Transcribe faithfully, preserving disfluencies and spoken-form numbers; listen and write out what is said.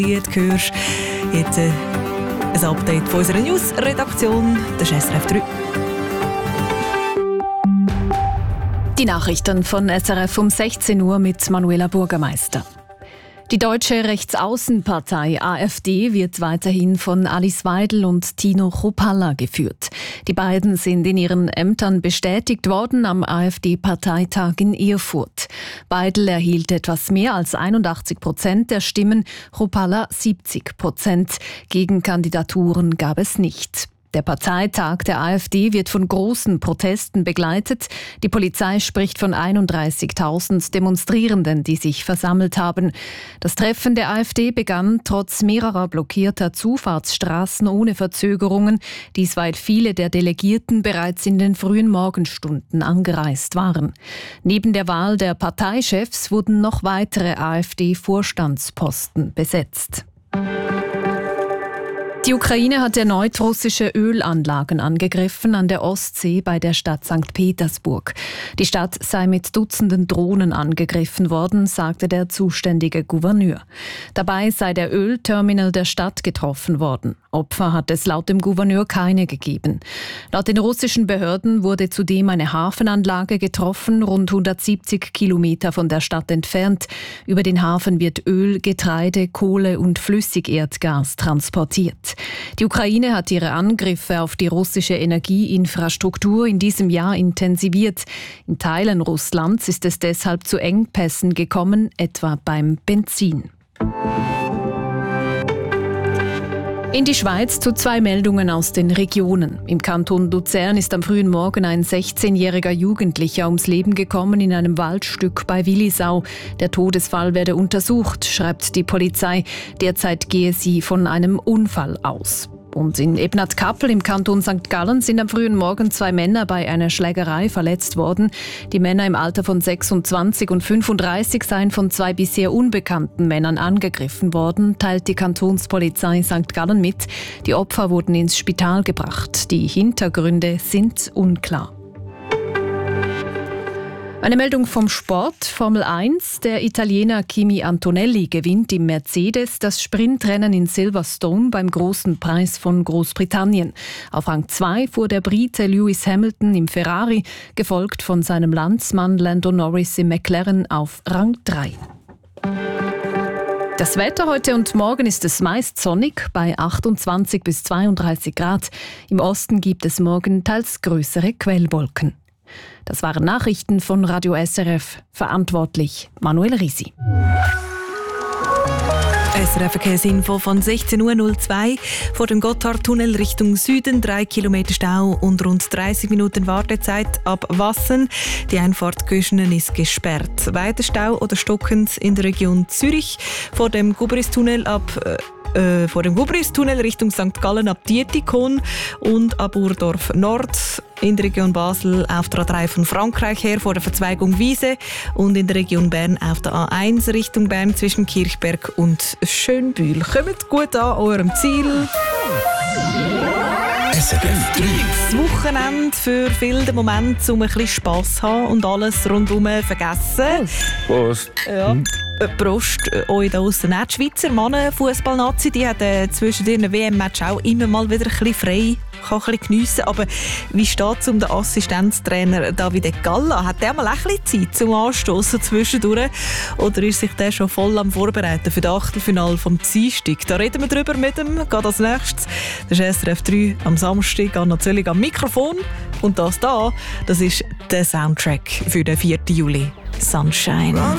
hörst. Jetzt äh, ein Update von unserer News-Redaktion, das ist S R F drei. Die Nachrichten von S R F um sechzehn Uhr mit Manuela Bürgermeister. Die deutsche Rechtsaußenpartei A f D wird weiterhin von Alice Weidel und Tino Chrupalla geführt. Die beiden sind in ihren Ämtern bestätigt worden am A f D-Parteitag in Erfurt. Weidel erhielt etwas mehr als einundachtzig Prozent der Stimmen, Chrupalla siebzig Prozent. Gegenkandidaturen gab es nicht. Der Parteitag der A f D wird von großen Protesten begleitet. Die Polizei spricht von einunddreißigtausend Demonstrierenden, die sich versammelt haben. Das Treffen der A f D begann trotz mehrerer blockierter Zufahrtsstraßen ohne Verzögerungen. Dies, weil viele der Delegierten bereits in den frühen Morgenstunden angereist waren. Neben der Wahl der Parteichefs wurden noch weitere A f D-Vorstandsposten besetzt. Die Ukraine hat erneut russische Ölanlagen angegriffen an der Ostsee bei der Stadt Sankt Petersburg. Die Stadt sei mit Dutzenden Drohnen angegriffen worden, sagte der zuständige Gouverneur. Dabei sei der Ölterminal der Stadt getroffen worden. Opfer hat es laut dem Gouverneur keine gegeben. Laut den russischen Behörden wurde zudem eine Hafenanlage getroffen, rund hundertsiebzig Kilometer von der Stadt entfernt. Über den Hafen wird Öl, Getreide, Kohle und Flüssigerdgas transportiert. Die Ukraine hat ihre Angriffe auf die russische Energieinfrastruktur in diesem Jahr intensiviert. In Teilen Russlands ist es deshalb zu Engpässen gekommen, etwa beim Benzin. In die Schweiz zu zwei Meldungen aus den Regionen. Im Kanton Luzern ist am frühen Morgen ein sechzehnjähriger Jugendlicher ums Leben gekommen in einem Waldstück bei Willisau. Der Todesfall werde untersucht, schreibt die Polizei. Derzeit gehe sie von einem Unfall aus. Und in Ebnat-Kappel im Kanton Sankt Gallen sind am frühen Morgen zwei Männer bei einer Schlägerei verletzt worden. Die Männer im Alter von sechsundzwanzig und fünfunddreißig seien von zwei bisher unbekannten Männern angegriffen worden, teilt die Kantonspolizei Sankt Gallen mit. Die Opfer wurden ins Spital gebracht. Die Hintergründe sind unklar. Eine Meldung vom Sport. Formel eins. Der Italiener Kimi Antonelli gewinnt im Mercedes das Sprintrennen in Silverstone beim Großen Preis von Großbritannien. Auf Rang zwei fuhr der Brite Lewis Hamilton im Ferrari, gefolgt von seinem Landsmann Lando Norris im McLaren auf Rang drei. Das Wetter heute und morgen ist es meist sonnig bei achtundzwanzig bis zweiunddreißig Grad. Im Osten gibt es morgen teils größere Quellwolken. Das waren Nachrichten von Radio S R F. Verantwortlich Manuel Risi. S R F-Verkehrsinfo von sechzehn Uhr null zwei. Vor dem Gotthardtunnel Richtung Süden drei Kilometer Stau und rund dreißig Minuten Wartezeit ab Wassen. Die Einfahrt Göschenen ist gesperrt. Weiter Stau oder stockend in der Region Zürich. Vor dem Gubristunnel ab... Äh, Äh, vor dem Gubristunnel Richtung Sankt Gallen ab Dietikon und ab Urdorf Nord. In der Region Basel auf der A drei von Frankreich her vor der Verzweigung Wiese und in der Region Bern auf der A eins Richtung Bern zwischen Kirchberg und Schönbühl. Kommt gut an eurem Ziel. S R F drei. Das Wochenende für viele den Moment, um ein bisschen Spass zu haben und alles rundherum vergessen. Prost. Ja. Äh, Prost, äh, euch da aussen. Auch die Schweizer Männer-Fußball-Nazi, die hat äh, zwischen ihren W M-Match auch immer mal wieder ein bisschen frei, kann ein bisschen geniessen. Aber wie steht es um den Assistenztrainer Davide Galla? Hat der mal ein bisschen Zeit zum Anstoßen zwischendurch? Oder ist sich der schon voll am Vorbereiten für das Achtelfinale vom Dienstag? Da reden wir drüber mit ihm. Geht als nächstes. Das ist S R F drei am Samstag, Anna Zöllig am Mikrofon. Und das da, das ist der Soundtrack für den vierten Juli. Sunshine.